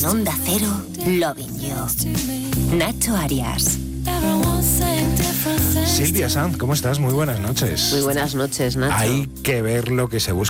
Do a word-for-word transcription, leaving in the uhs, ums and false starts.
En Onda Cero, Loving You. Nacho Arias. Silvia Sanz, ¿cómo estás? Muy buenas noches. Muy buenas noches, Nacho. Hay que ver lo que se busca